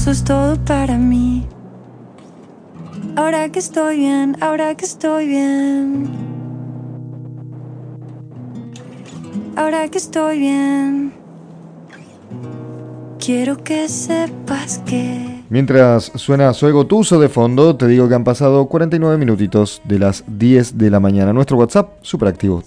sos todo para mí. Ahora que estoy bien, ahora que estoy bien. Ahora que estoy bien. Quiero que sepas que... Mientras suena Soy Gotuso de fondo, te digo que han pasado 49 minutitos de las 10 de la mañana. Nuestro WhatsApp, superactivo,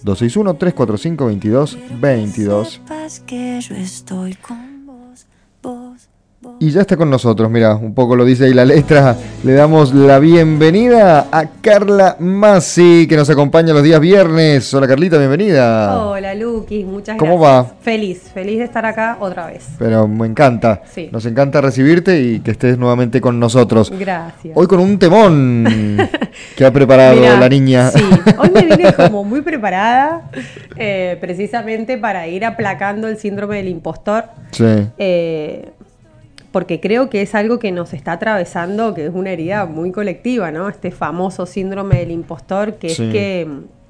261-345-2222. Sepas que yo estoy con vos, vos. Y ya está con nosotros, mira, un poco lo dice ahí la letra. Le damos la bienvenida a Carla Masi, que nos acompaña los días viernes. Hola Carlita, bienvenida. Hola Luquis, muchas gracias. ¿Cómo va? Feliz de estar acá otra vez. Pero me encanta, Sí. Nos encanta recibirte y que estés nuevamente con nosotros. Gracias. Hoy con un temón que ha preparado Mirá, la niña. Sí, hoy me vine como muy preparada, precisamente para ir aplacando el síndrome del impostor. Sí. Porque creo que es algo que nos está atravesando, que es una herida muy colectiva, ¿no? Este famoso síndrome del impostor, que Sí. es que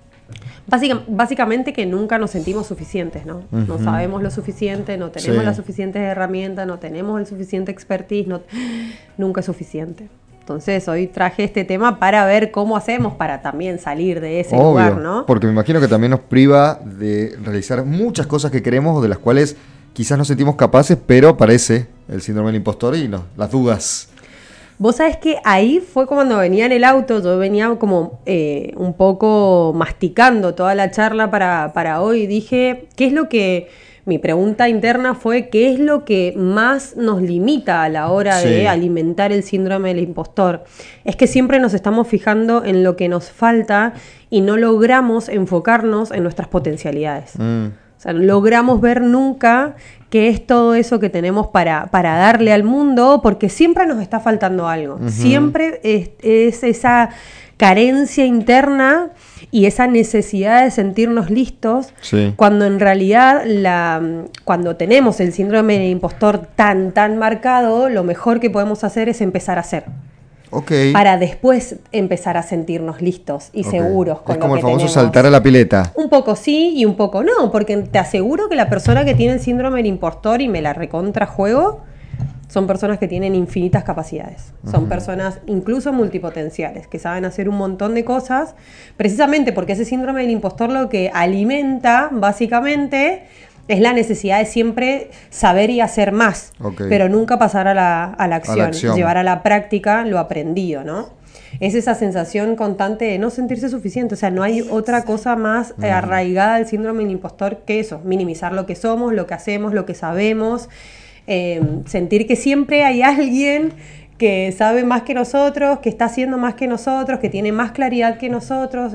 básicamente que nunca nos sentimos suficientes, ¿no? Uh-huh. No sabemos lo suficiente, no tenemos Sí. las suficientes herramientas, no tenemos el suficiente expertise, nunca es suficiente. Entonces hoy traje este tema para ver cómo hacemos para también salir de ese lugar, ¿no? Porque me imagino que también nos priva de realizar muchas cosas que queremos o de las cuales quizás nos sentimos capaces, pero aparece el síndrome del impostor y las dudas. Vos sabés que ahí fue cuando venía en el auto, yo venía como un poco masticando toda la charla para hoy, y dije, ¿qué es lo que... Mi pregunta interna fue, ¿qué es lo que más nos limita a la hora de alimentar el síndrome del impostor? Es que siempre nos estamos fijando en lo que nos falta y no logramos enfocarnos en nuestras potencialidades. O sea, no logramos ver nunca qué es todo eso que tenemos para darle al mundo, porque siempre nos está faltando algo. Uh-huh. Siempre es esa carencia interna y esa necesidad de sentirnos listos, cuando en realidad cuando tenemos el síndrome del impostor tan marcado, lo mejor que podemos hacer es empezar a hacer. Okay. Para después empezar a sentirnos listos y seguros con lo que tenemos. Es como el famoso saltar a la pileta. Un poco sí y un poco no, porque te aseguro que la persona que tiene el síndrome del impostor, y me la recontrajuego, son personas que tienen infinitas capacidades. Son personas incluso multipotenciales, que saben hacer un montón de cosas, precisamente porque ese síndrome del impostor lo que alimenta, básicamente, es la necesidad de siempre saber y hacer más, pero nunca pasar a la acción, llevar a la práctica lo aprendido, ¿no? Es esa sensación constante de no sentirse suficiente. O sea, no hay otra cosa más arraigada al síndrome del impostor que eso, minimizar lo que somos, lo que hacemos, lo que sabemos, sentir que siempre hay alguien que sabe más que nosotros, que está haciendo más que nosotros, que tiene más claridad que nosotros.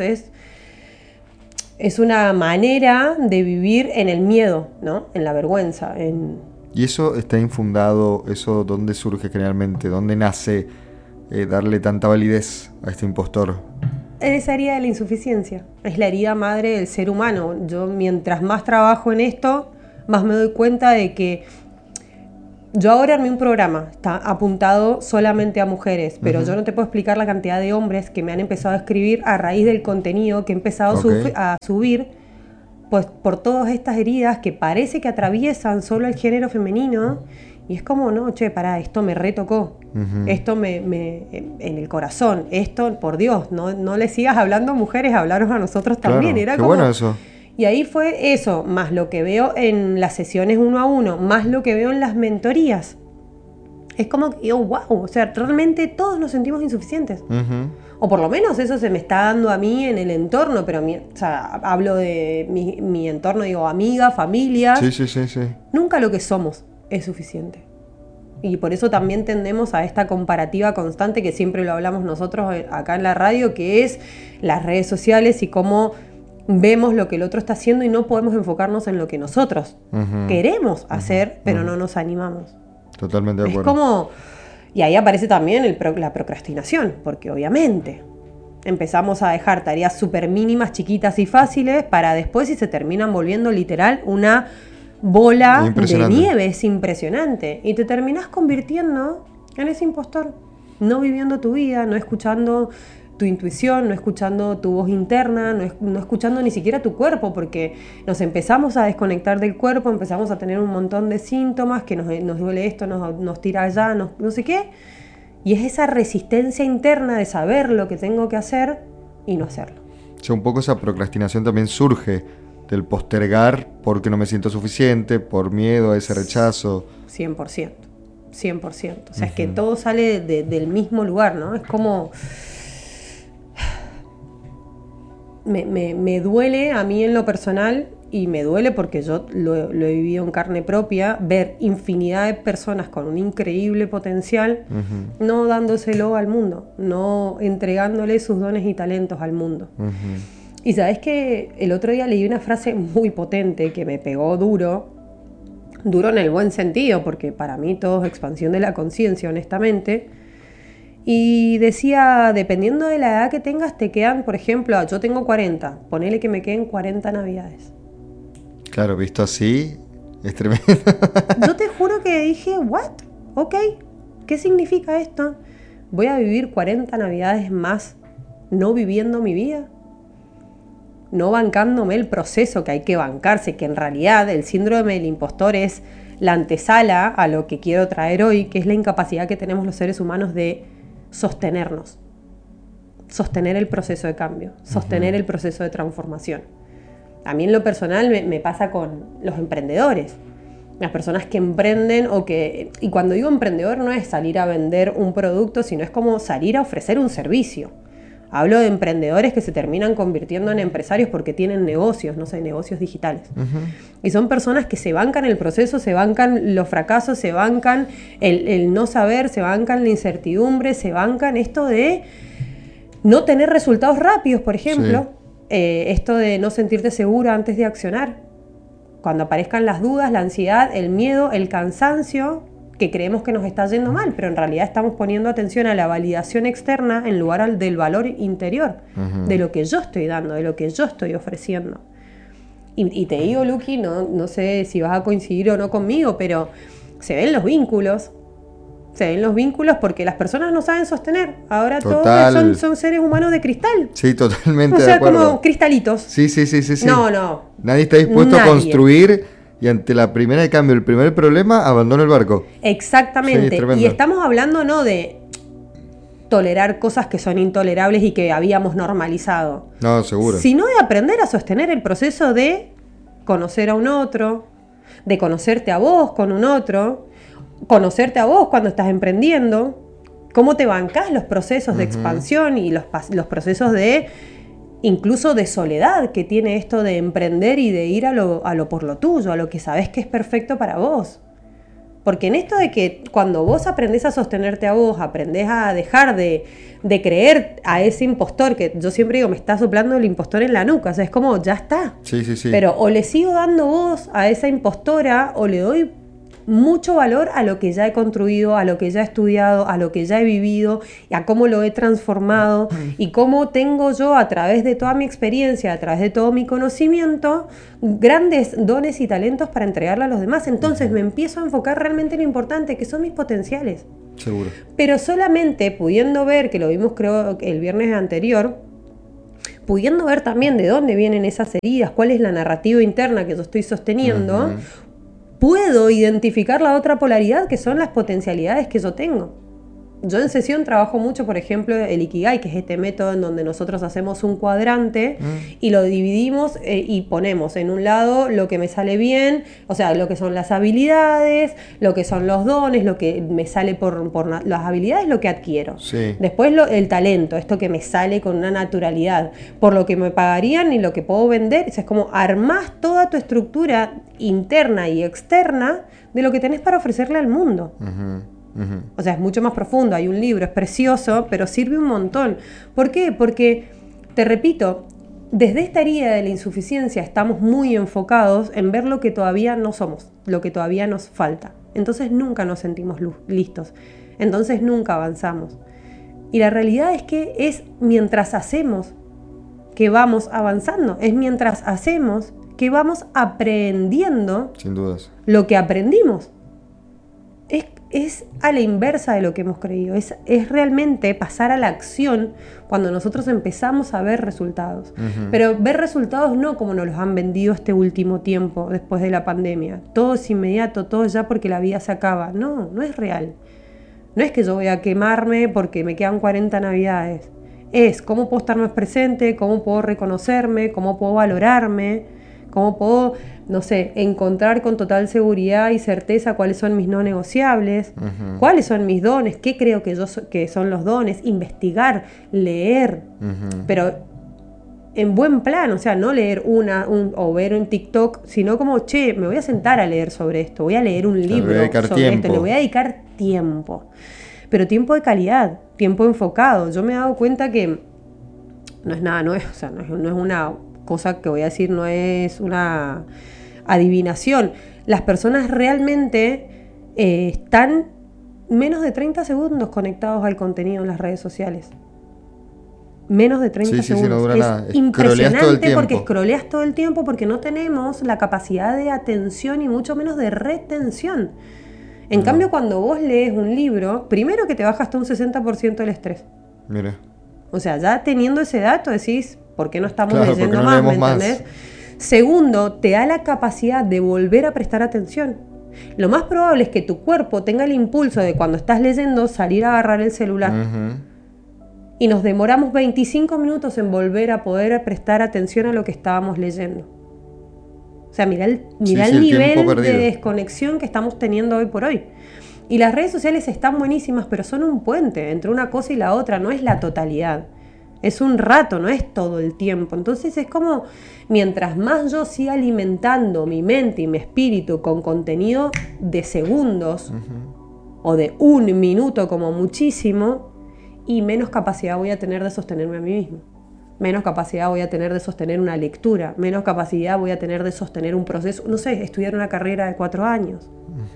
Es una manera de vivir en el miedo, ¿no? En la vergüenza. ¿Y eso está infundado? ¿Eso dónde surge generalmente? ¿Dónde nace darle tanta validez a este impostor? En esa herida de la insuficiencia. Es la herida madre del ser humano. Yo, mientras más trabajo en esto, más me doy cuenta de que yo ahora armé un programa, está apuntado solamente a mujeres, pero yo no te puedo explicar la cantidad de hombres que me han empezado a escribir a raíz del contenido que he empezado a subir, pues por todas estas heridas que parece que atraviesan solo el género femenino, y es como, no, che, pará, esto me retocó, esto me en el corazón, esto, por Dios, no le sigas hablando a mujeres, hablaros a nosotros también. Era qué como, bueno eso. Y ahí fue eso, más lo que veo en las sesiones 1 a 1, más lo que veo en las mentorías. Es como que yo, wow, o sea, realmente todos nos sentimos insuficientes. O por lo menos eso se me está dando a mí en el entorno, pero o sea, hablo de mi entorno, digo, amiga, familia. Sí. Nunca lo que somos es suficiente. Y por eso también tendemos a esta comparativa constante que siempre lo hablamos nosotros acá en la radio, que es las redes sociales y cómo vemos lo que el otro está haciendo y no podemos enfocarnos en lo que nosotros queremos hacer, pero no nos animamos. Totalmente de acuerdo. Es como... Y ahí aparece también la procrastinación, porque obviamente empezamos a dejar tareas súper mínimas, chiquitas y fáciles, para después, y se terminan volviendo literal una bola de nieve. Es impresionante. Y te terminás convirtiendo en ese impostor, no viviendo tu vida, no escuchando tu intuición, no escuchando tu voz interna, no escuchando ni siquiera tu cuerpo, porque nos empezamos a desconectar del cuerpo, empezamos a tener un montón de síntomas, que nos duele esto, nos tira allá, no sé qué, y es esa resistencia interna de saber lo que tengo que hacer y no hacerlo. O sea, un poco esa procrastinación también surge del postergar porque no me siento suficiente, por miedo a ese rechazo. 100%. O sea, es que todo sale del mismo lugar, ¿no? Es como... Me duele a mí en lo personal, y me duele porque yo lo he vivido en carne propia, ver infinidad de personas con un increíble potencial no dándoselo al mundo, no entregándole sus dones y talentos al mundo. Y sabes que el otro día leí una frase muy potente que me pegó duro en el buen sentido, porque para mí todo es expansión de la conciencia, honestamente. Y decía, dependiendo de la edad que tengas, te quedan, por ejemplo, yo tengo 40, ponele que me queden 40 navidades. Claro, visto así, es tremendo. Yo te juro que dije, ¿what? Ok, ¿qué significa esto? ¿Voy a vivir 40 navidades más no viviendo mi vida? No bancándome el proceso que hay que bancarse, que en realidad el síndrome del impostor es la antesala a lo que quiero traer hoy, que es la incapacidad que tenemos los seres humanos de sostenernos, sostener el proceso de cambio, sostener el proceso de transformación. A mí en lo personal me pasa con los emprendedores, las personas que emprenden y cuando digo emprendedor no es salir a vender un producto, sino es como salir a ofrecer un servicio. Hablo de emprendedores que se terminan convirtiendo en empresarios porque tienen negocios, no sé, negocios digitales. Y son personas que se bancan el proceso, se bancan los fracasos, se bancan el no saber, se bancan la incertidumbre, se bancan esto de no tener resultados rápidos, por ejemplo. Sí. Esto de no sentirte segura antes de accionar. Cuando aparezcan las dudas, la ansiedad, el miedo, el cansancio, que creemos que nos está yendo mal, pero en realidad estamos poniendo atención a la validación externa en lugar del valor interior, de lo que yo estoy dando, de lo que yo estoy ofreciendo. Y te digo, Luqui, no sé si vas a coincidir o no conmigo, pero se ven los vínculos porque las personas no saben sostener. Ahora Total. Todos son seres humanos de cristal. Sí, totalmente o sea, de acuerdo. Como cristalitos. Sí. No. Nadie está dispuesto a construir. Y ante la primera de cambio, el primer problema, abandona el barco. Exactamente. Sí, y estamos hablando no de tolerar cosas que son intolerables y que habíamos normalizado. No, seguro. Sino de aprender a sostener el proceso de conocer a un otro, de conocerte a vos con un otro, conocerte a vos cuando estás emprendiendo, cómo te bancás los procesos de expansión y los procesos de... incluso de soledad que tiene esto de emprender y de ir a lo por lo tuyo, a lo que sabes que es perfecto para vos. Porque en esto de que cuando vos aprendés a sostenerte a vos, aprendés a dejar de creer a ese impostor, que yo siempre digo, me está soplando el impostor en la nuca, o sea, es como, ya está. Sí. Pero o le sigo dando voz a esa impostora o le doy mucho valor a lo que ya he construido, a lo que ya he estudiado, a lo que ya he vivido, y a cómo lo he transformado y cómo tengo yo a través de toda mi experiencia, a través de todo mi conocimiento, grandes dones y talentos para entregarle a los demás. Entonces me empiezo a enfocar realmente en lo importante, que son mis potenciales. Seguro. Pero solamente pudiendo ver, que lo vimos creo el viernes anterior, pudiendo ver también de dónde vienen esas heridas, cuál es la narrativa interna que yo estoy sosteniendo, puedo identificar la otra polaridad, que son las potencialidades que yo tengo. Yo en sesión trabajo mucho, por ejemplo, el Ikigai, que es este método en donde nosotros hacemos un cuadrante y lo dividimos y ponemos en un lado lo que me sale bien, o sea, lo que son las habilidades, lo que son los dones, lo que me sale por las habilidades, lo que adquiero. Sí. Después el talento, esto que me sale con una naturalidad, por lo que me pagarían y lo que puedo vender. O sea, es como armás toda tu estructura interna y externa de lo que tenés para ofrecerle al mundo. O sea, es mucho más profundo. Hay un libro, es precioso, pero sirve un montón. ¿Por qué? Porque, te repito, desde esta herida de la insuficiencia estamos muy enfocados en ver lo que todavía no somos, lo que todavía nos falta. Entonces nunca nos sentimos listos. Entonces nunca avanzamos. Y la realidad es que es mientras hacemos que vamos avanzando. Es mientras hacemos que vamos aprendiendo, sin dudas, lo que aprendimos. es a la inversa de lo que hemos creído. Es realmente pasar a la acción cuando nosotros empezamos a ver resultados. Pero ver resultados no como nos los han vendido este último tiempo, después de la pandemia. Todo es inmediato, todo ya porque la vida se acaba. No, no es real. No es que yo voy a quemarme porque me quedan 40 navidades. Es cómo puedo estar más presente, cómo puedo reconocerme, cómo puedo valorarme, cómo puedo, no sé, encontrar con total seguridad y certeza cuáles son mis no negociables, cuáles son mis dones, qué creo que son los dones, investigar, leer, pero en buen plan, o sea, no leer o ver un TikTok, sino como, che, me voy a sentar a leer sobre esto, voy a leer un libro sobre esto, le voy a dedicar tiempo, pero tiempo de calidad, tiempo enfocado. Yo me he dado cuenta que no es nada, no es una cosa que voy a decir, no es una adivinación. Las personas realmente están menos de 30 segundos conectados al contenido en las redes sociales. Menos de 30 segundos. Sí, no dura nada. Impresionante porque scrolleas todo el tiempo, porque no tenemos la capacidad de atención y mucho menos de retención. En cambio, cuando vos lees un libro, primero que te baja hasta un 60% del estrés. Mira. O sea, ya teniendo ese dato decís, ¿por qué no estamos leyendo más? ¿Me entendés? Segundo, te da la capacidad de volver a prestar atención. Lo más probable es que tu cuerpo tenga el impulso de cuando estás leyendo salir a agarrar el celular. Y nos demoramos 25 minutos en volver a poder prestar atención a lo que estábamos leyendo. O sea, mirá el nivel de desconexión que estamos teniendo hoy por hoy. Y las redes sociales están buenísimas, pero son un puente entre una cosa y la otra, no es la totalidad. Es un rato, no es todo el tiempo. Entonces es como, mientras más yo siga alimentando mi mente y mi espíritu con contenido de segundos o de 1 minuto como muchísimo, y menos capacidad voy a tener de sostenerme a mí mismo. Menos capacidad voy a tener de sostener una lectura, menos capacidad voy a tener de sostener un proceso, no sé, estudiar una carrera de 4 años.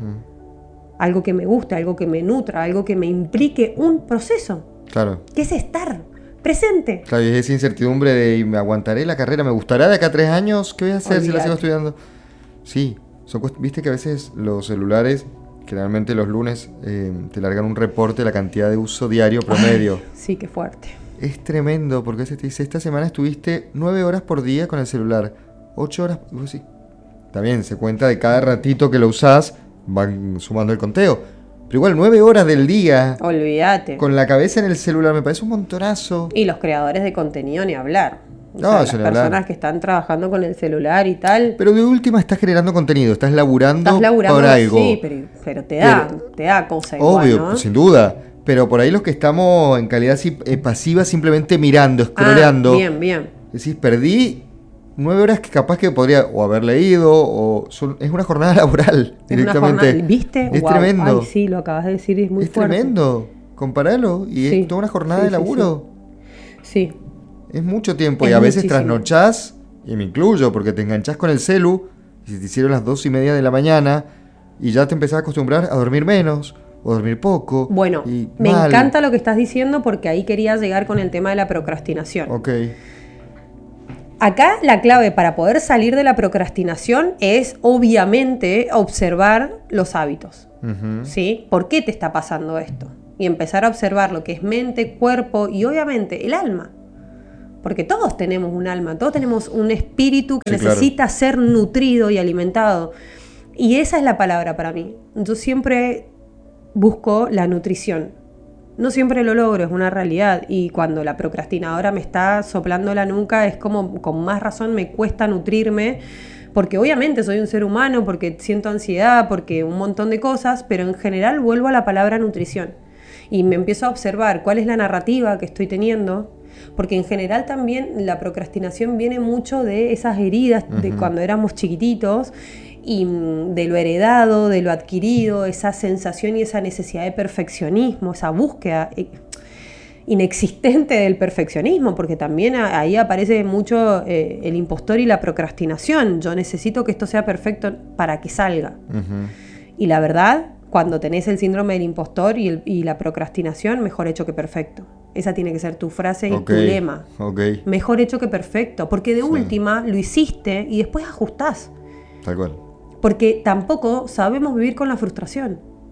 Algo que me guste, algo que me nutra, algo que me implique un proceso. Claro. Que es estar presente. Claro, y es esa incertidumbre de ¿me aguantaré la carrera? ¿Me gustará de acá a 3 años? ¿Qué voy a hacer si la sigo estudiando? Sí, viste que a veces los celulares, generalmente los lunes, te largan un reporte de la cantidad de uso diario promedio. Ay, sí, qué fuerte. Es tremendo, porque a veces te dice, esta semana estuviste 9 horas por día con el celular, 8 horas, y vos sí. También se cuenta de cada ratito que lo usás, van sumando el conteo. Pero igual 9 horas del día. Olvídate. Con la cabeza en el celular, me parece un montonazo. Y los creadores de contenido ni hablar. Las personas que están trabajando con el celular y tal. Pero de última estás generando contenido, estás laburando por algo. Sí, pero te da cosa igual, obvio, ¿no? Sin duda. Pero por ahí los que estamos en calidad pasiva, simplemente mirando, scrolleando. Bien. Decís, perdí 9 horas que capaz que podría o haber leído, es una jornada laboral directamente. ¿Viste? Es tremendo. Ay, sí, lo acabas de decir, es muy fuerte. Es tremendo. Comparalo. Y es toda una jornada de laburo. Sí. Es mucho tiempo. Y a veces trasnochás, y me incluyo, porque te enganchás con el celu, y se te hicieron las 2:30 de la mañana, y ya te empezás a acostumbrar a dormir menos, o dormir poco. Bueno, me encanta lo que estás diciendo, porque ahí quería llegar con el tema de la procrastinación. Ok. Acá la clave para poder salir de la procrastinación es, obviamente, observar los hábitos. ¿Sí? ¿Por qué te está pasando esto? Y empezar a observar lo que es mente, cuerpo y, obviamente, el alma. Porque todos tenemos un alma, todos tenemos un espíritu que necesita ser nutrido y alimentado. Y esa es la palabra para mí. Yo siempre busco la nutrición. No siempre lo logro, es una realidad. Y cuando la procrastinadora me está soplando la nuca, es como con más razón me cuesta nutrirme. Porque obviamente soy un ser humano, porque siento ansiedad, porque un montón de cosas, pero en general vuelvo a la palabra nutrición. Y me empiezo a observar cuál es la narrativa que estoy teniendo. Porque en general también la procrastinación viene mucho de esas heridas de cuando éramos chiquititos y de lo heredado, de lo adquirido, esa sensación y esa necesidad de perfeccionismo, esa búsqueda inexistente del perfeccionismo, porque también ahí aparece mucho el impostor y la procrastinación. Yo necesito que esto sea perfecto para que salga. Y la verdad, cuando tenés el síndrome del impostor y la procrastinación, mejor hecho que perfecto. Esa tiene que ser tu frase y tu lema. Mejor hecho que perfecto. Porque de última lo hiciste y después ajustás. Tal cual. Porque tampoco sabemos vivir con la frustración.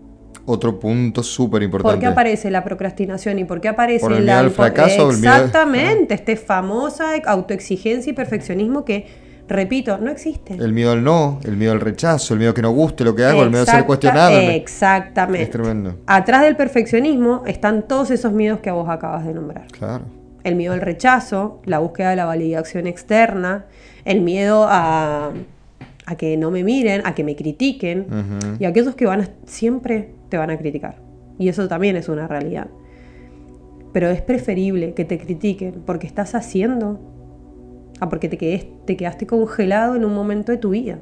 otro punto súper importante. ¿Por qué aparece la procrastinación y por qué aparece por el miedo al fracaso? Exactamente, esta famosa autoexigencia y perfeccionismo que, repito, no existe. El miedo al no, el miedo al rechazo, el miedo a que no guste lo que hago, el miedo a ser cuestionado. Exactamente. Es tremendo. Atrás del perfeccionismo están todos esos miedos que vos acabas de nombrar. Claro. El miedo al rechazo, la búsqueda de la validación externa, el miedo a que no me miren, a que me critiquen, y aquellos que siempre te van a criticar. Y eso también es una realidad. Pero es preferible que te critiquen porque estás haciendo porque te quedaste congelado en un momento de tu vida.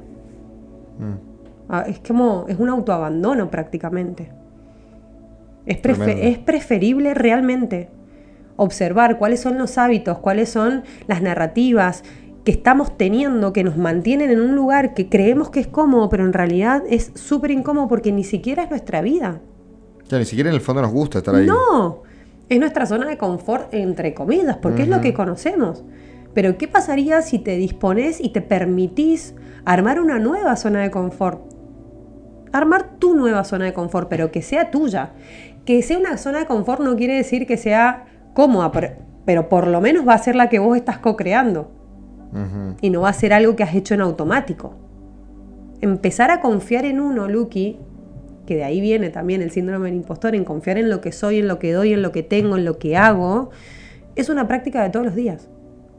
Es un autoabandono prácticamente. Es preferible realmente observar cuáles son los hábitos, cuáles son las narrativas que estamos teniendo, que nos mantienen en un lugar que creemos que es cómodo, pero en realidad es súper incómodo porque ni siquiera es nuestra vida. Ya, ni siquiera en el fondo nos gusta estar ahí. No, es nuestra zona de confort, entre comillas, porque es lo que conocemos. Pero ¿qué pasaría si te dispones y te permitís armar una nueva zona de confort? Armar tu nueva zona de confort, pero que sea tuya. Que sea una zona de confort no quiere decir que sea cómoda, pero por lo menos va a ser la que vos estás co-creando. Y no va a ser algo que has hecho en automático. Empezar a confiar en uno, Luqui, que de ahí viene también el síndrome del impostor, en confiar en lo que soy, en lo que doy, en lo que tengo, en lo que hago, es una práctica de todos los días.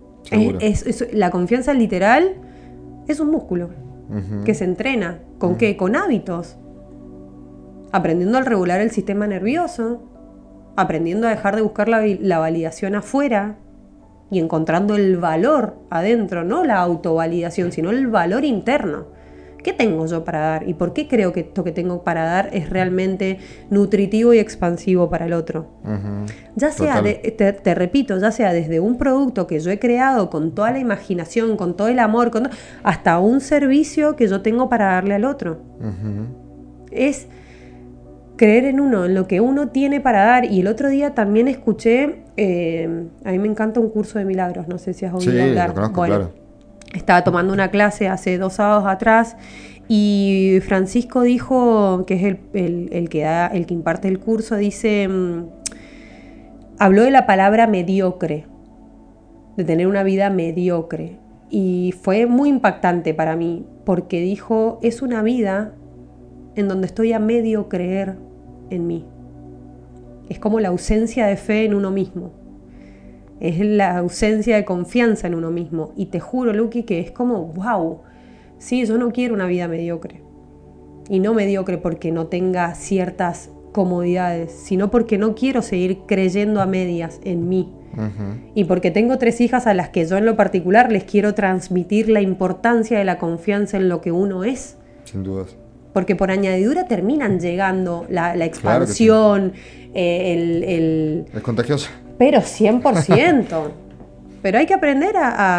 La confianza literal es un músculo que se entrena. ¿Con qué? Con hábitos. Aprendiendo a regular el sistema nervioso, aprendiendo a dejar de buscar la validación afuera y encontrando el valor adentro, no la autovalidación, sino el valor interno. ¿Qué tengo yo para dar? ¿Y por qué creo que esto que tengo para dar es realmente nutritivo y expansivo para el otro? Ya sea, te repito, ya sea desde un producto que yo he creado con toda la imaginación, con todo el amor, hasta un servicio que yo tengo para darle al otro. Es creer en uno, en lo que uno tiene para dar. Y el otro día también escuché, a mí me encanta un curso de milagros, no sé si has oído hablar. Lo conozco, bueno, claro. Estaba tomando una clase hace 2 sábados atrás y Francisco dijo, que es el que imparte el curso, dice, habló de la palabra mediocre, de tener una vida mediocre. Y fue muy impactante para mí, porque dijo, es una vida en donde estoy a medio creer en mí. Es como la ausencia de fe en uno mismo. Es la ausencia de confianza en uno mismo. Y te juro, Luqui, que es como, wow, sí, yo no quiero una vida mediocre. Y no mediocre porque no tenga ciertas comodidades, sino porque no quiero seguir creyendo a medias en mí. Y porque tengo 3 hijas a las que yo en lo particular les quiero transmitir la importancia de la confianza en lo que uno es. Sin dudas. Porque por añadidura terminan llegando la expansión, claro sí. Es contagioso. Pero 100%. Pero hay que aprender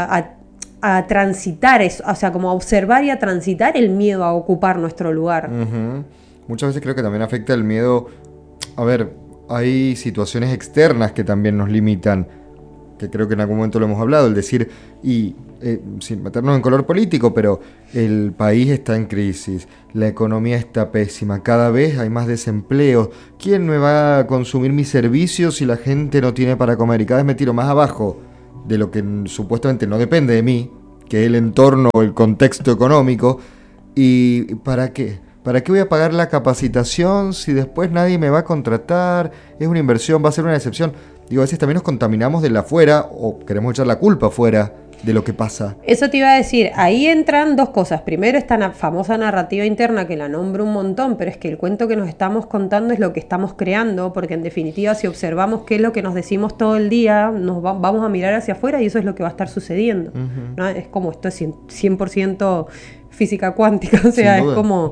a transitar eso, o sea, como a observar y a transitar el miedo a ocupar nuestro lugar. Muchas veces creo que también afecta el miedo. A ver, hay situaciones externas que también nos limitan, que creo que en algún momento lo hemos hablado, el decir, sin meternos en color político, pero el país está en crisis, la economía está pésima, cada vez hay más desempleo, ¿quién me va a consumir mis servicios si la gente no tiene para comer? Y cada vez me tiro más abajo de lo que supuestamente no depende de mí, que es el entorno o el contexto económico. ¿Y para qué? ¿Para qué voy a pagar la capacitación si después nadie me va a contratar? Es una inversión, va a ser una decepción. Digo, a veces también nos contaminamos de la afuera o queremos echar la culpa afuera de lo que pasa. Eso te iba a decir, ahí entran 2 cosas. Primero, esta famosa narrativa interna que la nombro un montón, pero es que el cuento que nos estamos contando es lo que estamos creando, porque en definitiva, si observamos qué es lo que nos decimos todo el día, vamos a mirar hacia afuera y eso es lo que va a estar sucediendo. ¿No? Es como, esto es 100% física cuántica, o sea, es como...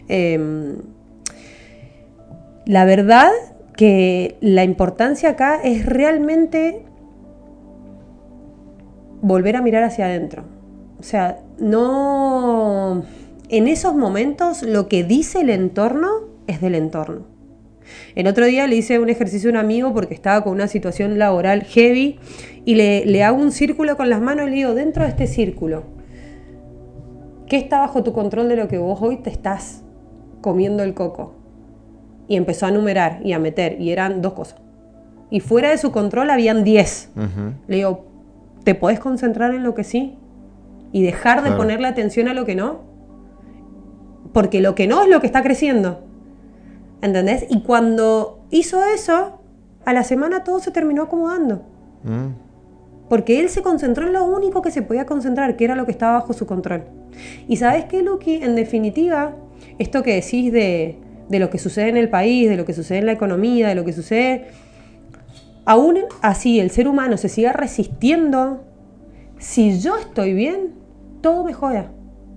la verdad que la importancia acá es realmente volver a mirar hacia adentro. O sea, no... En esos momentos lo que dice el entorno es del entorno. El otro día le hice un ejercicio a un amigo porque estaba con una situación laboral heavy y le hago un círculo con las manos y le digo, dentro de este círculo, ¿qué está bajo tu control de lo que vos hoy te estás comiendo el coco? Y empezó a numerar y a meter, y eran 2 cosas. Y fuera de su control habían 10. Le digo, ¿te podés concentrar en lo que sí? Y dejar de ponerle atención a lo que no. Porque lo que no es lo que está creciendo. ¿Entendés? Y cuando hizo eso, a la semana todo se terminó acomodando. Porque él se concentró en lo único que se podía concentrar, que era lo que estaba bajo su control. Y ¿sabes qué, Luqui? En definitiva, esto que decís de lo que sucede en el país, de lo que sucede en la economía, de lo que sucede... Aún así, el ser humano se siga resistiendo. Si yo estoy bien, todo mejora.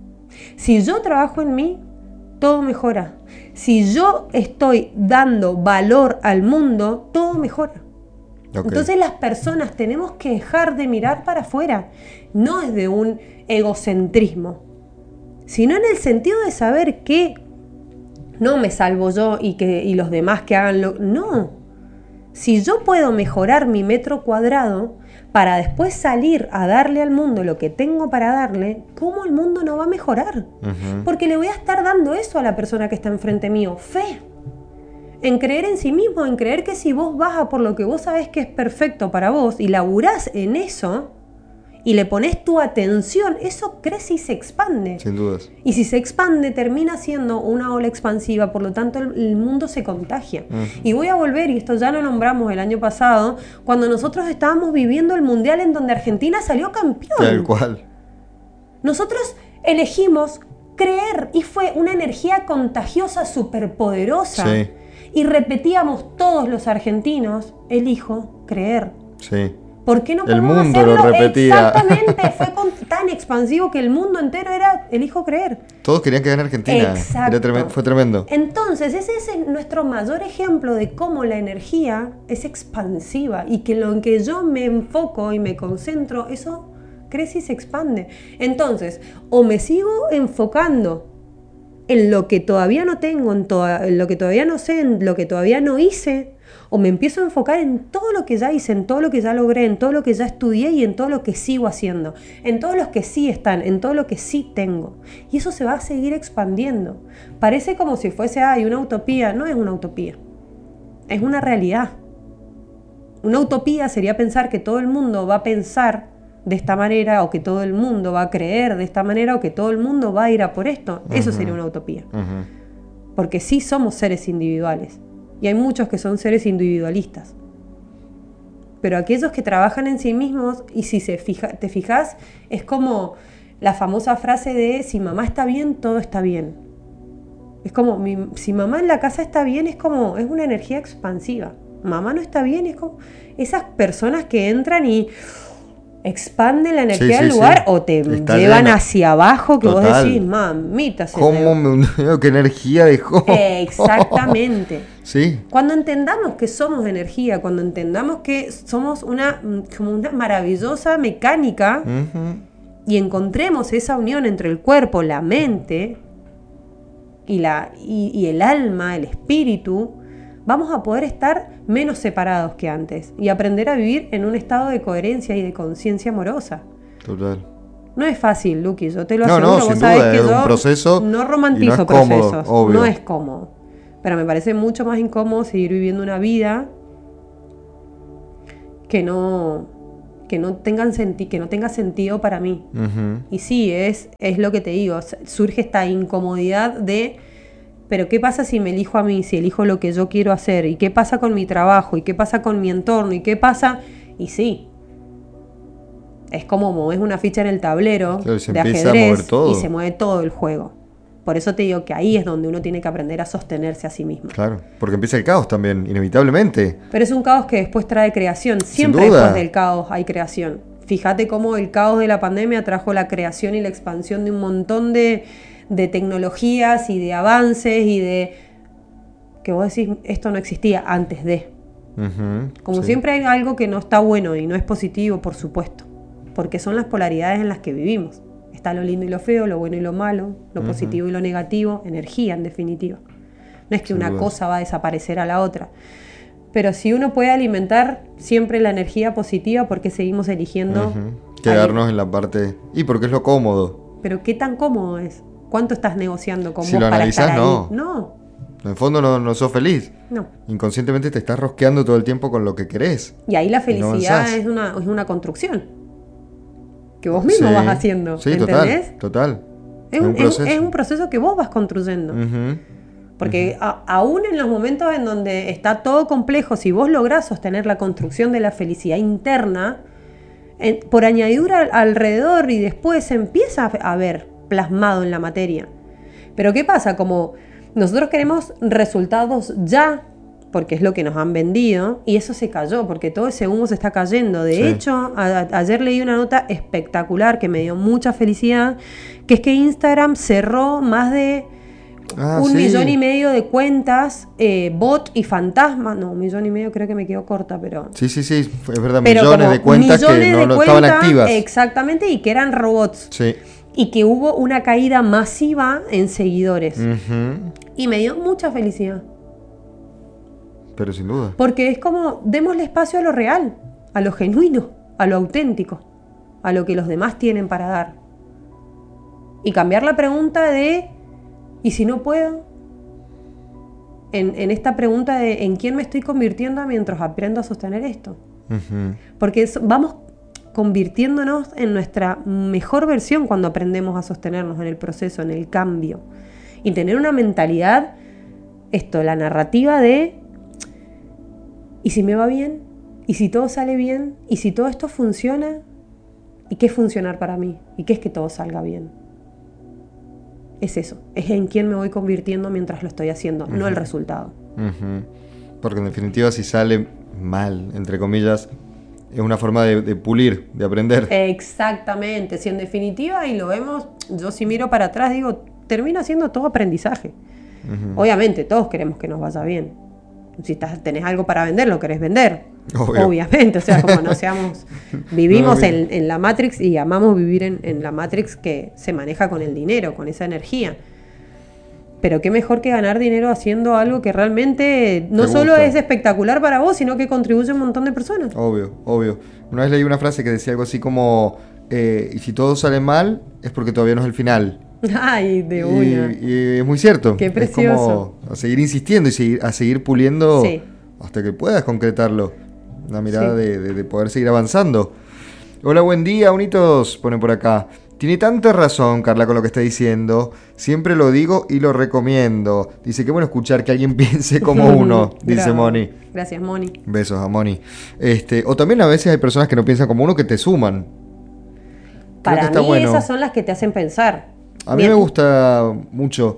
Si yo trabajo en mí, todo mejora. Si yo estoy dando valor al mundo, todo mejora. Entonces las personas tenemos que dejar de mirar para afuera. No es de un egocentrismo, sino en el sentido de saber que no me salvo yo y los demás que hagan lo... No. Si yo puedo mejorar mi metro cuadrado para después salir a darle al mundo lo que tengo para darle, ¿cómo el mundo no va a mejorar? Porque le voy a estar dando eso a la persona que está enfrente mío. Fe. En creer en sí mismo, en creer que si vos vas a por lo que vos sabés que es perfecto para vos y laburás en eso y le pones tu atención, eso crece y se expande. Sin dudas. Y si se expande, termina siendo una ola expansiva, por lo tanto el mundo se contagia. Y voy a volver, y esto ya lo nombramos el año pasado, cuando nosotros estábamos viviendo el Mundial en donde Argentina salió campeón. Tal cual. Nosotros elegimos creer y fue una energía contagiosa, superpoderosa. Sí. Y repetíamos todos los argentinos, elijo creer. Sí. ¿Por qué no el podemos mundo hacerlo? lo repetía. Exactamente, fue tan expansivo que el mundo entero era elijo creer. Todos querían que gane Argentina. Exacto. Fue tremendo. Entonces, ese es nuestro mayor ejemplo de cómo la energía es expansiva y que lo en que yo me enfoco y me concentro, eso crece y se expande. Entonces, o me sigo enfocando en lo que todavía no tengo, en lo que todavía no sé, en lo que todavía no hice, o me empiezo a enfocar en todo lo que ya hice, en todo lo que ya logré, en todo lo que ya estudié y en todo lo que sigo haciendo, en todos los que sí están, en todo lo que sí tengo. Y eso se va a seguir expandiendo. Parece como si fuese una utopía. No es una utopía, es una realidad. Una utopía sería pensar que todo el mundo va a pensar de esta manera, o que todo el mundo va a creer de esta manera, o que todo el mundo va a ir a por esto. Eso sería una utopía. Porque sí somos seres individuales. Y hay muchos que son seres individualistas. Pero aquellos que trabajan en sí mismos, y si te fijas, es como la famosa frase de si mamá está bien, todo está bien. Es como, si mamá en la casa está bien, es una energía expansiva. Mamá no está bien, es como esas personas que entran y expanden la energía del lugar, o te llevan hacia abajo, que total. Vos decís, mamita. ¿Cómo me hundió? ¿Qué energía dejó? Exactamente. Sí. Cuando entendamos que somos energía, cuando entendamos que somos como una maravillosa mecánica, y encontremos esa unión entre el cuerpo, la mente y el alma, el espíritu, vamos a poder estar menos separados que antes y aprender a vivir en un estado de coherencia y de conciencia amorosa. Total. No es fácil, Luqui, yo te lo aseguro. No, sin duda, es un proceso. No romantizo y no es cómodo, procesos, obvio. no es cómodo. Pero me parece mucho más incómodo seguir viviendo una vida que no tenga sentido para mí. Y sí, es lo que te digo, surge esta incomodidad de... Pero ¿qué pasa si me elijo a mí, si elijo lo que yo quiero hacer? ¿Y qué pasa con mi trabajo? ¿Y qué pasa con mi entorno? ¿Y qué pasa? Y sí, es como mover una ficha en el tablero de ajedrez y se mueve todo el juego. Por eso te digo que ahí es donde uno tiene que aprender a sostenerse a sí mismo. Claro, porque empieza el caos también, inevitablemente. Pero es un caos que después trae creación. Siempre después del caos hay creación. Fíjate cómo el caos de la pandemia trajo la creación y la expansión de un montón de tecnologías y de avances y de... que vos decís, esto no existía antes de. Como siempre hay algo que no está bueno y no es positivo, por supuesto. Porque son las polaridades en las que vivimos. Está lo lindo y lo feo, lo bueno y lo malo, lo positivo y lo negativo, energía en definitiva. No es que una cosa va a desaparecer a la otra. Pero si uno puede alimentar siempre la energía positiva, ¿por qué seguimos eligiendo? Quedarnos en la parte... Y porque es lo cómodo. Pero ¿qué tan cómodo es? ¿Cuánto estás negociando con si vos lo para analizás, estar ahí? no. No. En el fondo no sos feliz. No. Inconscientemente te estás rosqueando todo el tiempo con lo que querés. Y ahí la Y no felicidad avanzás. es una construcción que vos mismo Sí, vas haciendo. Sí, ¿entendés? total. Es un proceso que vos vas construyendo. Ujú. Porque aún en los momentos en donde está todo complejo, si vos lográs sostener la construcción de la felicidad interna, por añadidura alrededor y después se empieza a ver plasmado en la materia. Pero ¿qué pasa? Como nosotros queremos resultados ya, porque es lo que nos han vendido, y eso se cayó, porque todo ese humo se está cayendo. De Sí. hecho, ayer leí una nota espectacular que me dio mucha felicidad, que es que Instagram cerró más de 1,5 millones de cuentas, bot y fantasma. No, 1,5 millones creo que me quedó corta, pero... Sí, es verdad, Pero millones como de cuentas que millones de no estaban cuentas, activas. exactamente, y que eran robots. Sí. Y que hubo una caída masiva en seguidores. Ujú. Y me dio mucha felicidad. Pero sin duda. Porque es como, démosle espacio a lo real, a lo genuino, a lo auténtico, a lo que los demás tienen para dar. Y cambiar la pregunta de, ¿y si no puedo? En esta pregunta de, ¿en quién me estoy convirtiendo mientras aprendo a sostener esto? Ujú. Porque vamos convirtiéndonos en nuestra mejor versión cuando aprendemos a sostenernos en el proceso, en el cambio. Y tener una mentalidad, la narrativa de, ¿y si me va bien? ¿Y si todo sale bien? ¿Y si todo esto funciona? ¿Y qué es funcionar para mí? ¿Y qué es que todo salga bien? Es eso, es en quién me voy convirtiendo mientras lo estoy haciendo, no el resultado. Ujú. Porque en definitiva si sale mal, entre comillas, es una forma de pulir, de aprender. Exactamente, si en definitiva, y lo vemos, yo si miro para atrás digo, termina siendo todo aprendizaje. Ujú. Obviamente, todos queremos que nos vaya bien. Si tenés algo para vender, lo querés vender. Obvio. Obviamente, o sea, como no seamos... Vivimos No, en la Matrix y amamos vivir en la Matrix que se maneja con el dinero, con esa energía. Pero qué mejor que ganar dinero haciendo algo que realmente no Te solo gusta. es espectacular para vos, sino que contribuye a un montón de personas. Obvio. Una vez leí una frase que decía algo así como, y si todo sale mal, es porque todavía no es el final. Ay, de una. Y es muy cierto. Qué Es precioso. como a seguir insistiendo y a seguir puliendo Sí. hasta que puedas concretarlo. Una mirada Sí. de poder seguir avanzando. Hola, buen día, unitos, ponen por acá. Tiene tanta razón, Carla, con lo que está diciendo. Siempre lo digo y lo recomiendo. Dice, qué bueno escuchar que alguien piense como uno, dice Bravo. Moni. Gracias, Moni. Besos a Moni. O también a veces hay personas que no piensan como uno que te suman. Creo que Para está mí bueno. esas son las que te hacen pensar. A mí Bien. me gusta mucho,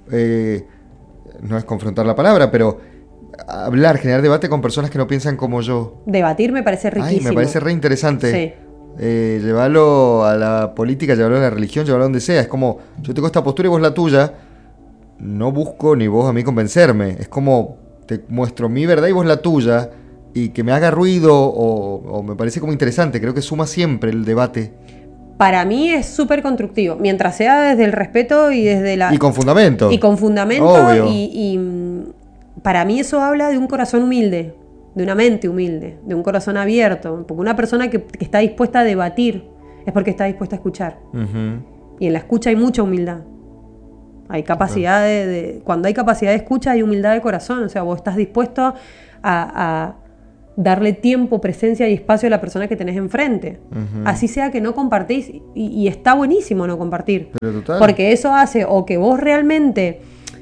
no es confrontar la palabra, pero hablar, generar debate con personas que no piensan como yo. Debatir me parece riquísimo. Ay, me parece re interesante. Sí. Llevarlo a la política, llevarlo a la religión, llevarlo a donde sea. Es como, yo tengo esta postura y vos la tuya. No busco ni vos a mí convencerme. Es como, te muestro mi verdad y vos la tuya. Y que me haga ruido o me parece como interesante. Creo que suma siempre el debate. Para mí es súper constructivo, mientras sea desde el respeto y desde la... Y con fundamento. Y con fundamento. Obvio. Para mí eso habla de un corazón humilde, de una mente humilde, de un corazón abierto. Porque una persona que está dispuesta a debatir es porque está dispuesta a escuchar. Ujú. Y en la escucha hay mucha humildad. Hay capacidad cuando hay capacidad de escucha hay humildad de corazón. O sea, vos estás dispuesto a darle tiempo, presencia y espacio a la persona que tenés enfrente. Ujú. Así sea que no compartís. Y está buenísimo no compartir. Pero total. Porque eso hace o que vos realmente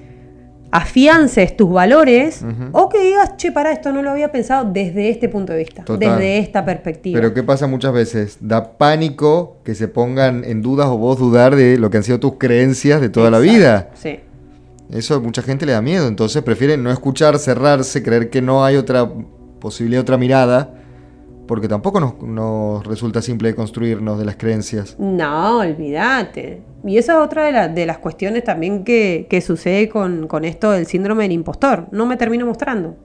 afiances tus valores, Ujú. o que digas, che, para esto no lo había pensado desde este punto de vista, Total. desde esta perspectiva. Pero ¿qué pasa muchas veces? Da pánico que se pongan en dudas o vos dudar de lo que han sido tus creencias de toda la Exacto, vida. Sí. Eso a mucha gente le da miedo, entonces prefieren no escuchar, cerrarse, creer que no hay otra posibilidad, otra mirada, porque tampoco nos resulta simple construirnos de las creencias. No, olvídate. Y esa es otra de las cuestiones también que sucede con esto del síndrome del impostor. No me termino mostrando.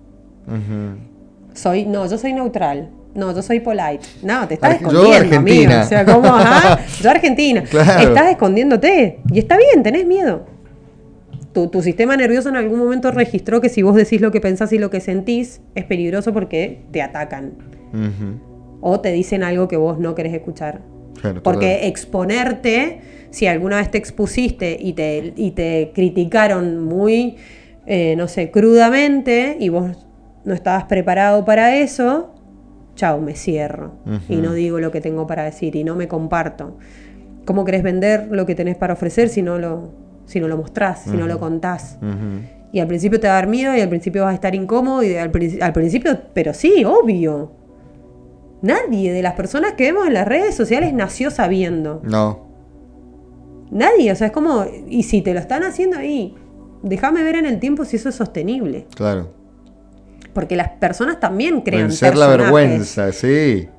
Ujú. Yo soy neutral. No, yo soy polite. No, te estás Yo escondiendo, Argentina. amigo. O sea, ¿cómo? Ajá, yo Argentina. Claro. Estás escondiéndote. Y está bien, tenés miedo. Tu sistema nervioso en algún momento registró que si vos decís lo que pensás y lo que sentís, es peligroso porque te atacan. Ujú. O te dicen algo que vos no querés escuchar. Claro, Porque total. exponerte, si alguna vez te expusiste y te criticaron muy no sé, crudamente, y vos no estabas preparado para eso, chao, me cierro. Y no digo lo que tengo para decir y no me comparto. ¿Cómo querés vender lo que tenés para ofrecer si no lo mostrás, si no lo contás? Y al principio te va a dar miedo y al principio vas a estar incómodo y al principio, pero sí, obvio. Nadie de las personas que vemos en las redes sociales nació sabiendo. No. Nadie, o sea, es como, y si te lo están haciendo ahí, déjame ver en el tiempo si eso es sostenible. Claro. Porque las personas también crean Vencer la personajes. vergüenza, sí.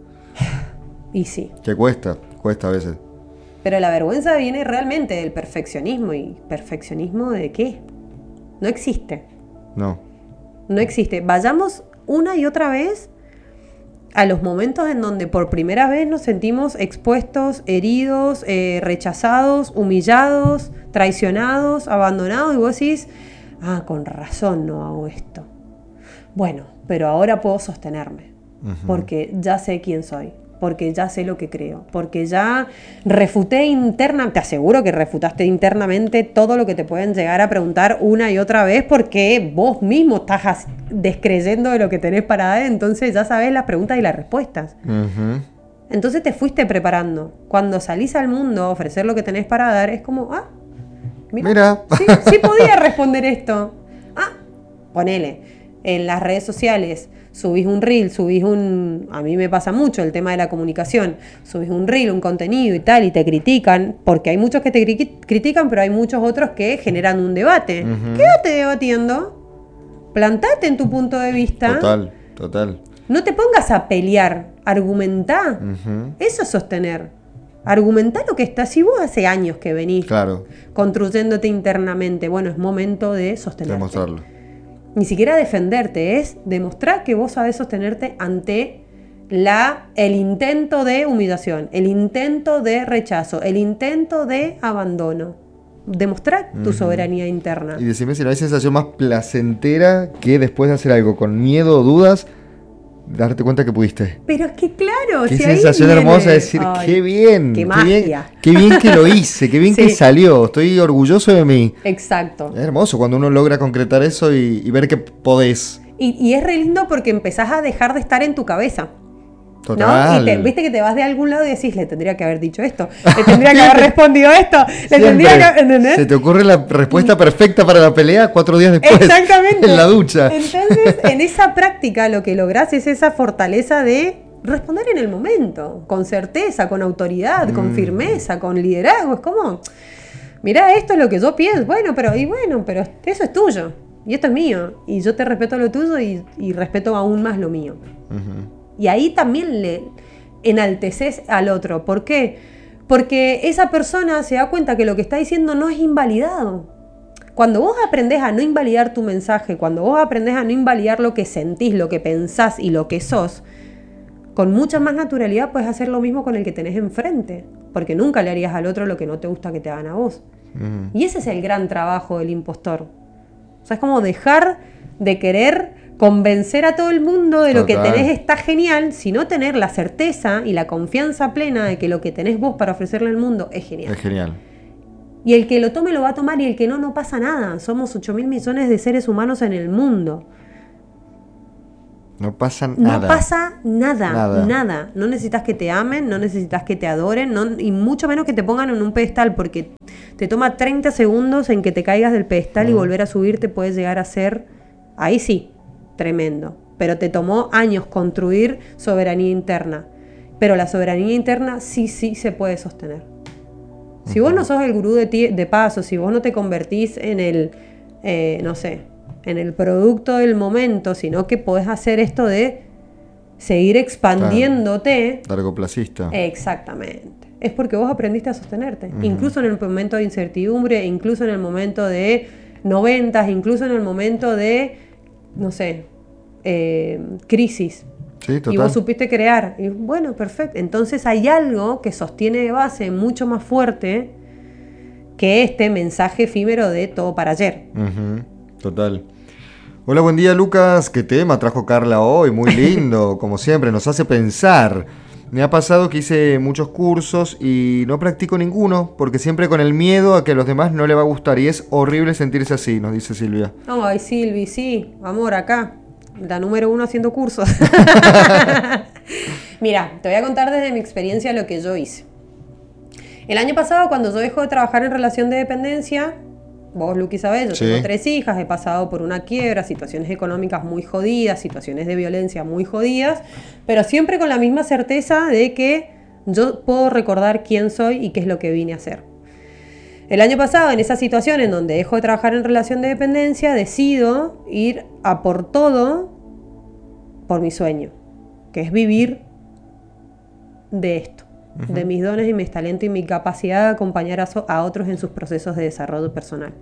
Y sí. Que cuesta a veces. Pero la vergüenza viene realmente del perfeccionismo. ¿Y perfeccionismo de qué? No existe. No. No existe. Vayamos una y otra vez a los momentos en donde por primera vez nos sentimos expuestos, heridos, rechazados, humillados, traicionados, abandonados, y vos decís, con razón no hago esto. Bueno, pero ahora puedo sostenerme, porque ya sé quién soy, porque ya sé lo que creo, porque ya refuté internamente, te aseguro que refutaste internamente todo lo que te pueden llegar a preguntar una y otra vez, porque vos mismo estás descreyendo de lo que tenés para dar, entonces ya sabés las preguntas y las respuestas. Entonces te fuiste preparando. Cuando salís al mundo a ofrecer lo que tenés para dar, es como, mira. Sí podía responder esto. Ponele. En las redes sociales subís un reel, a mí me pasa mucho el tema de la comunicación, subís un reel, un contenido y tal, y te critican, porque hay muchos que te critican, pero hay muchos otros que generan un debate. Quédate debatiendo, plantate en tu punto de vista. Total. No te pongas a pelear, argumentá. Eso es sostener. Argumentá lo que está. Si vos hace años que venís construyéndote internamente, bueno, es momento de sostenerte. Demostrarlo. Ni siquiera defenderte, es demostrar que vos sabés sostenerte ante el intento de humillación, el intento de rechazo, el intento de abandono. Demostrar tu soberanía interna. Y decime si no hay sensación más placentera que después de hacer algo con miedo o dudas, darte cuenta que pudiste. Pero es que claro, qué si sensación ahí hermosa decir, qué bien, qué magia. Qué bien que lo hice, qué bien que salió, estoy orgulloso de mí. Exacto. Es hermoso cuando uno logra concretar eso y ver que podés. Y es re lindo porque empezás a dejar de estar en tu cabeza. Total. ¿No? Y viste que te vas de algún lado y decís, le tendría que haber dicho esto, le tendría que haber respondido esto, le tendría que haber, ¿entendés? Se te ocurre la respuesta perfecta para la pelea 4 días después. Exactamente. En la ducha. Entonces, en esa práctica lo que lográs es esa fortaleza de responder en el momento, con certeza, con autoridad, con firmeza, con liderazgo. Es como, mirá, esto es lo que yo pienso. Bueno, pero eso es tuyo y esto es mío. Y yo te respeto lo tuyo y respeto aún más lo mío. Y ahí también le enalteces al otro. ¿Por qué? Porque esa persona se da cuenta que lo que está diciendo no es invalidado. Cuando vos aprendés a no invalidar tu mensaje, cuando vos aprendés a no invalidar lo que sentís, lo que pensás y lo que sos, con mucha más naturalidad puedes hacer lo mismo con el que tenés enfrente. Porque nunca le harías al otro lo que no te gusta que te hagan a vos. Y ese es el gran trabajo del impostor. O sea, es como dejar de querer convencer a todo el mundo de lo que tenés está genial, sino tener la certeza y la confianza plena de que lo que tenés vos para ofrecerle al mundo es genial. Es genial. Y el que lo tome lo va a tomar y el que no pasa nada. Somos 8.000 millones de seres humanos en el mundo. No pasa nada. No pasa nada. No necesitas que te amen, no necesitas que te adoren, y mucho menos que te pongan en un pedestal, porque te toma 30 segundos en que te caigas del pedestal y volver a subirte puede llegar a ser, ahí sí, tremendo. Pero te tomó años construir soberanía interna. Pero la soberanía interna sí se puede sostener. Si vos no sos el gurú de paso, si vos no te convertís en el, en el producto del momento, sino que podés hacer esto de seguir expandiéndote. Largoplacista. Exactamente. Es porque vos aprendiste a sostenerte. Incluso en el momento de incertidumbre, incluso en el momento de noventas, incluso en el momento de, crisis. Sí, total. Y vos supiste crear. Y bueno, perfecto. Entonces hay algo que sostiene de base mucho más fuerte que este mensaje efímero de todo para ayer. Total. Hola, buen día, Lucas. ¿Qué tema trajo Carla hoy? Muy lindo, como siempre, nos hace pensar. Me ha pasado que hice muchos cursos y no practico ninguno porque siempre con el miedo a que a los demás no le va a gustar y es horrible sentirse así, nos dice Silvia. Ay, Silvi, sí, amor, acá, la número 1 haciendo cursos. Mira, te voy a contar desde mi experiencia lo que yo hice. El año pasado, cuando yo dejo de trabajar en relación de dependencia, vos, Luqui, sabés, yo tengo 3 hijas, he pasado por una quiebra, situaciones económicas muy jodidas, situaciones de violencia muy jodidas, pero siempre con la misma certeza de que yo puedo recordar quién soy y qué es lo que vine a hacer. El año pasado, en esa situación en donde dejo de trabajar en relación de dependencia, decido ir a por todo por mi sueño, que es vivir de esto. De mis dones y mis talentos y mi capacidad de acompañar a otros en sus procesos de desarrollo personal.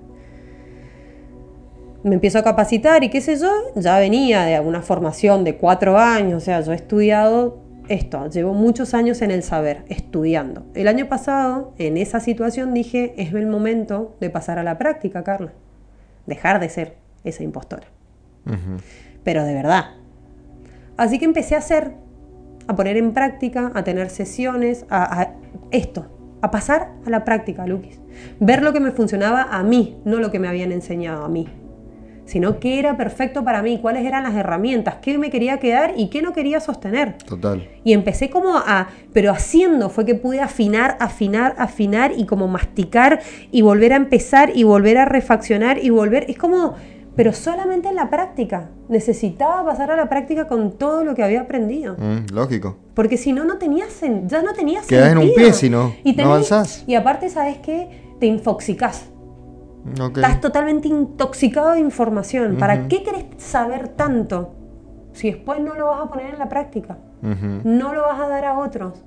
Me empiezo a capacitar y qué sé yo, ya venía de una formación de 4 años, o sea, yo he estudiado esto, llevo muchos años en el saber, estudiando. El año pasado, en esa situación, dije, es el momento de pasar a la práctica, Carla. Dejar de ser esa impostora. Pero de verdad. Así que empecé a poner en práctica, a tener sesiones, a pasar a la práctica, Luquis. Ver lo que me funcionaba a mí, no lo que me habían enseñado a mí, sino qué era perfecto para mí, cuáles eran las herramientas, qué me quería quedar y qué no quería sostener. Total. Y empecé pero haciendo fue que pude afinar y como masticar y volver a empezar y volver a refaccionar y volver, es como... Pero solamente en la práctica. Necesitaba pasar a la práctica con todo lo que había aprendido. Lógico. Porque si no, ya no tenía sentido. Quedás en un pie si no avanzás. Y aparte, ¿sabes qué? Te infoxicás. Okay. Estás totalmente intoxicado de información. ¿Para qué querés saber tanto si después no lo vas a poner en la práctica? No lo vas a dar a otros.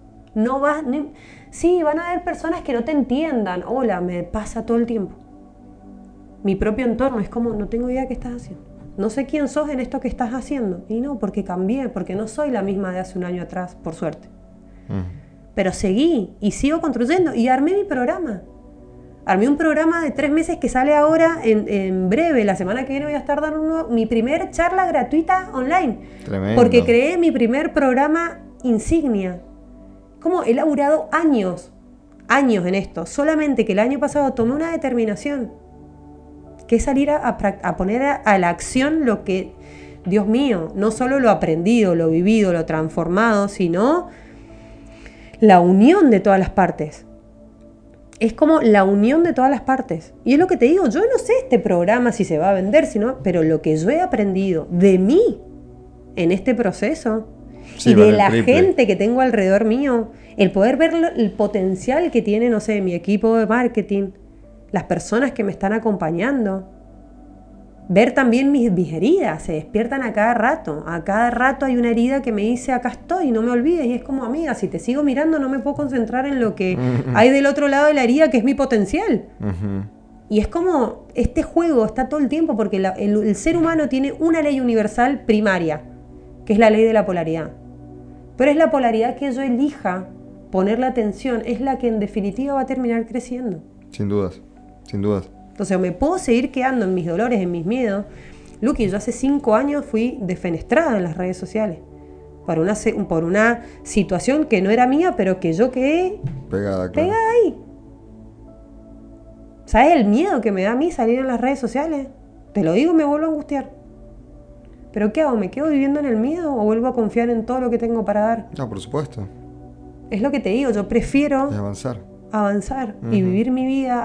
Sí, van a haber personas que no te entiendan. Hola, me pasa todo el tiempo. Mi propio entorno es como, no tengo idea de qué estás haciendo. No sé quién sos en esto que estás haciendo. Y no, porque cambié, porque no soy la misma de hace un año atrás, por suerte. Pero seguí y sigo construyendo y armé mi programa. Armé un programa de 3 meses que sale ahora en breve. La semana que viene voy a estar dando mi primer charla gratuita online. Tremendo. Porque creé mi primer programa insignia. Como he laburado años en esto. Solamente que el año pasado tomé una determinación. Que es salir a poner a la acción lo que, Dios mío, no solo lo aprendido, lo vivido, lo transformado, sino la unión de todas las partes. Es como la unión de todas las partes. Y es lo que te digo, yo no sé este programa si se va a vender, pero lo que yo he aprendido de mí en este proceso y de la gente que tengo alrededor mío, el poder ver el potencial que tiene, no sé, mi equipo de marketing, las personas que me están acompañando, ver también mis heridas, se despiertan a cada rato hay una herida que me dice acá estoy, no me olvides, y es como amiga, si te sigo mirando no me puedo concentrar en lo que hay del otro lado de la herida que es mi potencial. Y es como, este juego está todo el tiempo porque el ser humano tiene una ley universal primaria, que es la ley de la polaridad, pero es la polaridad que yo elija poner la atención, es la que en definitiva va a terminar creciendo. Sin dudas. Entonces me puedo seguir quedando en mis dolores, en mis miedos. Luqui, yo hace 5 años fui defenestrada en las redes sociales por una situación que no era mía, pero que yo quedé pegada ahí. ¿Sabes el miedo que me da a mí salir en las redes sociales? Te lo digo, me vuelvo a angustiar. ¿Pero qué hago? ¿Me quedo viviendo en el miedo o vuelvo a confiar en todo lo que tengo para dar? No, por supuesto. Es lo que te digo, yo prefiero avanzar y vivir mi vida